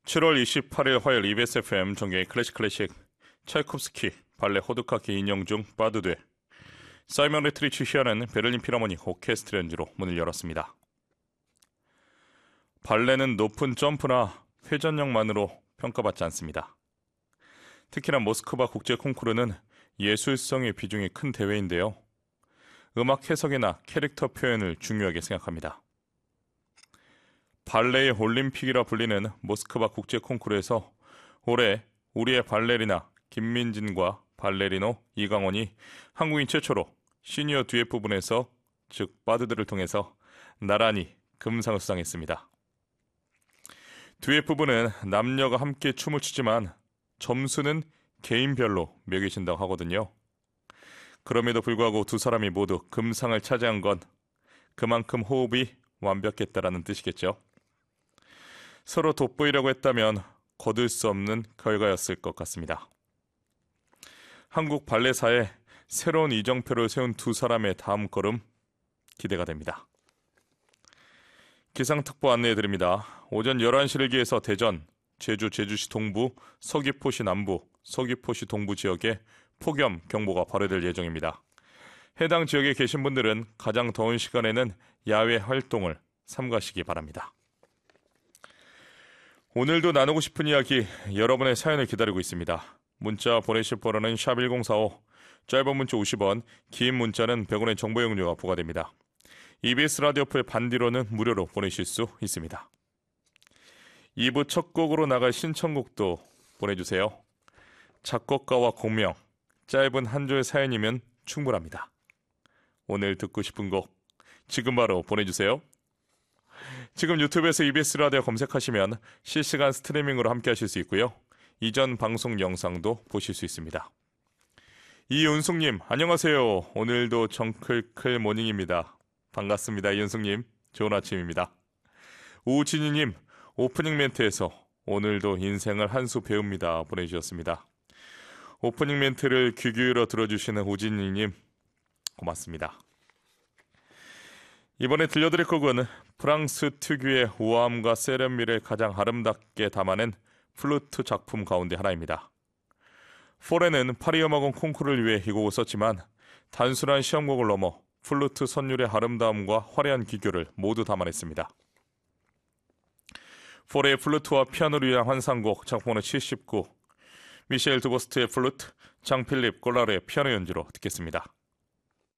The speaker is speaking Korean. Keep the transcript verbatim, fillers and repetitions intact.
칠월 이십팔일 화요일 이비에스 에프엠 정계의 클래식 클래식 차이콥스키 발레 호드카키 인형 중 바드되 사이먼 레트리치 시아는 베를린 필하모닉 오케스트라 연주로 문을 열었습니다. 발레는 높은 점프나 회전력만으로 평가받지 않습니다. 특히나 모스크바 국제 콩쿠르는 예술성의 비중이 큰 대회인데요. 음악 해석이나 캐릭터 표현을 중요하게 생각합니다. 발레의 올림픽이라 불리는 모스크바 국제 콩쿠르에서 올해 우리의 발레리나 김민진과 발레리노 이강원이 한국인 최초로 시니어 듀엣 부분에서 즉 바드들을 통해서 나란히 금상을 수상했습니다. 듀엣 부분은 남녀가 함께 춤을 추지만 점수는 개인별로 매겨진다고 하거든요. 그럼에도 불구하고 두 사람이 모두 금상을 차지한 건 그만큼 호흡이 완벽했다라는 뜻이겠죠. 서로 돋보이려고 했다면 거둘 수 없는 결과였을 것 같습니다. 한국 발레사에 새로운 이정표를 세운 두 사람의 다음 걸음 기대가 됩니다. 기상특보 안내해드립니다. 오전 열한 시를 기해서 대전, 제주, 제주시 동부, 서귀포시 남부, 서귀포시 동부 지역에 폭염 경보가 발효될 예정입니다. 해당 지역에 계신 분들은 가장 더운 시간에는 야외 활동을 삼가시기 바랍니다. 오늘도 나누고 싶은 이야기 여러분의 사연을 기다리고 있습니다. 문자 보내실 번호는 샵 일공사오, 짧은 문자 오십 원, 긴 문자는 백 원의 정보 이용료가 부과됩니다. 이비에스 라디오풀 반디로는 무료로 보내실 수 있습니다. 이 부 첫 곡으로 나갈 신청곡도 보내주세요. 작곡가와 공명, 짧은 한 줄 사연이면 충분합니다. 오늘 듣고 싶은 곡 지금 바로 보내주세요. 지금 유튜브에서 이비에스 라디오 검색하시면 실시간 스트리밍으로 함께 하실 수 있고요. 이전 방송 영상도 보실 수 있습니다. 이윤숙님, 안녕하세요. 오늘도 정클클 모닝입니다. 반갑습니다. 이윤숙님, 좋은 아침입니다. 우진희님, 오프닝 멘트에서 오늘도 인생을 한 수 배웁니다. 보내주셨습니다. 오프닝 멘트를 귀 기울여 들어주시는 우진희님, 고맙습니다. 이번에 들려드릴 곡은 프랑스 특유의 우아함과 세련미를 가장 아름답게 담아낸 플루트 작품 가운데 하나입니다. 포레는 파리 음악원 콩쿠르를 위해 이 곡을 썼지만 단순한 시험곡을 넘어 플루트 선율의 아름다움과 화려한 기교를 모두 담아냈습니다. 포레의 플루트와 피아노를 위한 환상곡 작품번호 칠십구, 미셸 두버스트의 플루트, 장필립 꼴라르의 피아노 연주로 듣겠습니다.